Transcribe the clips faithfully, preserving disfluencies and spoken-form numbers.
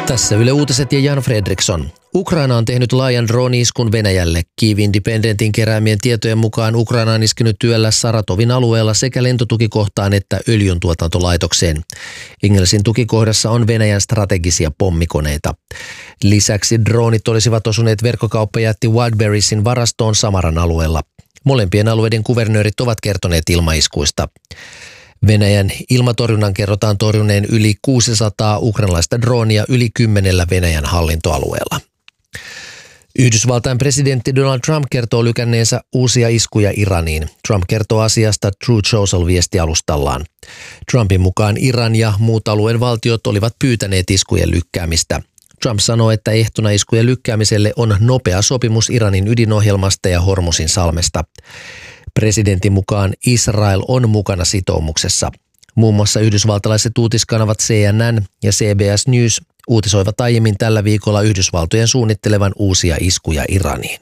Tässä Yle Uutiset ja Jan Fredriksson. Ukraina on tehnyt laajan drone-iskun Venäjälle. Kyiv Independentin keräämien tietojen mukaan Ukraina on iskenyt työllä Saratovin alueella sekä lentotukikohtaan että öljyntuotantolaitokseen. Ingelsin tukikohdassa on Venäjän strategisia pommikoneita. Lisäksi droonit olisivat osuneet verkkokauppajätti Wildberriesin varastoon Samaran alueella. Molempien alueiden kuvernöörit ovat kertoneet ilmaiskuista. Venäjän ilmatorjunnan kerrotaan torjuneen yli kuusisataa ukrainalaista droonia yli kymmenellä Venäjän hallintoalueella. Yhdysvaltain presidentti Donald Trump kertoo lykänneensä uusia iskuja Iraniin. Trump kertoo asiasta Truth Social-viestialustallaan. Trumpin mukaan Iran ja muut alueen valtiot olivat pyytäneet iskujen lykkäämistä. Trump sanoo, että ehtona iskujen lykkäämiselle on nopea sopimus Iranin ydinohjelmasta ja Hormuzin salmesta. Presidentin mukaan Israel on mukana sitoumuksessa. Muun muassa yhdysvaltalaiset uutiskanavat C N N ja C B S News uutisoivat aiemmin tällä viikolla Yhdysvaltojen suunnittelevan uusia iskuja Iraniin.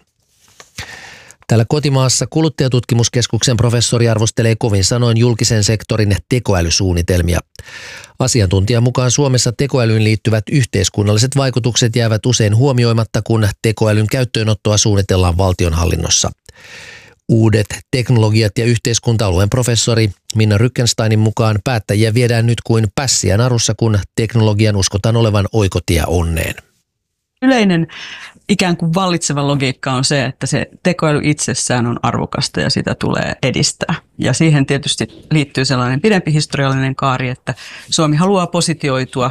Täällä kotimaassa Kuluttajatutkimuskeskuksen professori arvostelee kovin sanoin julkisen sektorin tekoälysuunnitelmia. Asiantuntijan mukaan Suomessa tekoälyyn liittyvät yhteiskunnalliset vaikutukset jäävät usein huomioimatta, kun tekoälyn käyttöönottoa suunnitellaan valtionhallinnossa. Uudet teknologiat ja yhteiskunta-alueen professori Minna Rückensteinin mukaan päättäjiä viedään nyt kuin pässiä narussa, kun teknologian uskotaan olevan oikotie onneen. Yleinen ikään kuin vallitseva logiikka on se, että se tekoäly itsessään on arvokasta ja sitä tulee edistää. Ja siihen tietysti liittyy sellainen pidempi historiallinen kaari, että Suomi haluaa positioitua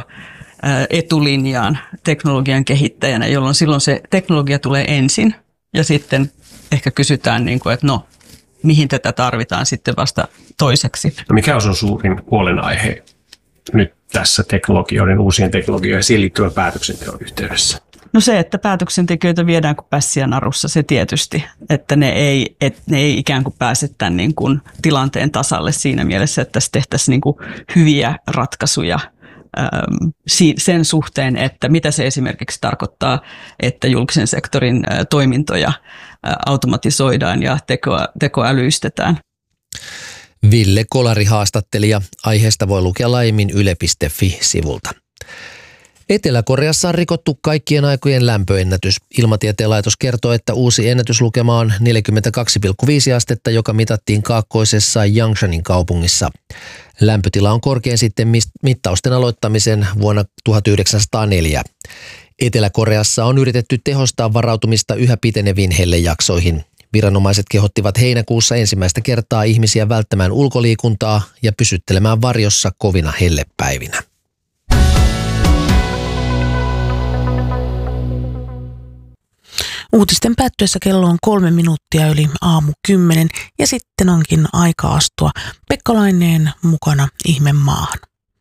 etulinjaan teknologian kehittäjänä, jolloin silloin se teknologia tulee ensin ja sitten ehkä kysytään, niin kuin, että no, mihin tätä tarvitaan sitten vasta toiseksi. No mikä on sun suurin huolenaihe nyt tässä teknologioiden, uusien teknologioiden ja siihen liittyvän päätöksenteon yhteydessä? No se, että päätöksentekijöitä viedään kuin pässiä narussa, se tietysti, että ne ei, et ne ei ikään kuin pääse tämän niin kuin tilanteen tasalle siinä mielessä, että tässä tehtäisiin niin kuin hyviä ratkaisuja sen suhteen, että mitä se esimerkiksi tarkoittaa, että julkisen sektorin toimintoja automatisoidaan ja teko, tekoälyistetään. Ville Kolari haastattelija. Aiheesta voi lukea laajemmin yle piste fi-sivulta. Etelä-Koreassa on rikottu kaikkien aikojen lämpöennätys. Ilmatieteen laitos kertoo, että uusi ennätyslukema on neljäkymmentäkaksi pilkku viisi astetta, joka mitattiin kaakkoisessa Yangshanin kaupungissa. Lämpötila on korkein sitten mittausten aloittamisen vuonna tuhatyhdeksänsataaneljä. Etelä-Koreassa on yritetty tehostaa varautumista yhä piteneviin hellejaksoihin. Viranomaiset kehottivat heinäkuussa ensimmäistä kertaa ihmisiä välttämään ulkoliikuntaa ja pysyttelemään varjossa kovina hellepäivinä. Uutisten päättyessä kello on kolme minuuttia yli aamu kymmenen ja sitten onkin aika astua Pekka Laineen mukana Ihmemaahan.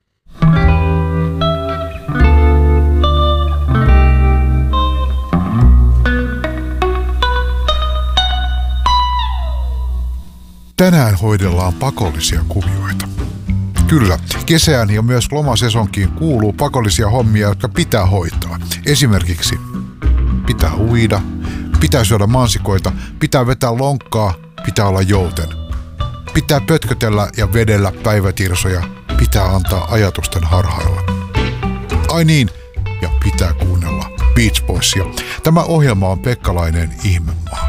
Tänään hoidellaan pakollisia kuvioita. Kyllä, kesään ja myös lomasesonkiin kuuluu pakollisia hommia, jotka pitää hoitaa. Esimerkiksi pitää uida, pitää syödä mansikoita, pitää vetää lonkkaa, pitää olla jouten. Pitää pötkötellä ja vedellä päivätirsoja, pitää antaa ajatusten harhailla. Ai niin, ja pitää kuunnella Beach Boysia. Tämä ohjelma on Pekka Laineen Ihmemaa.